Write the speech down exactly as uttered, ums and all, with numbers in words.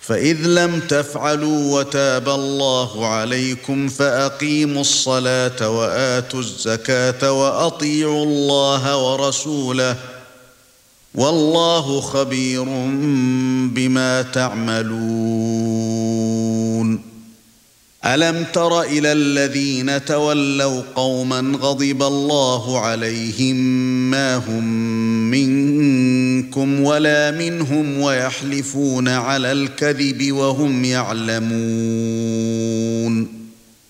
فإذ لم تفعلوا وتاب الله عليكم فأقيموا الصلاة وآتوا الزكاة وأطيعوا الله ورسوله والله خبير بما تعملون ألم تر إلى الذين تولوا قوما غضب الله عليهم ما هم منكم ولا منهم ويحلفون على الكذب وهم يعلمون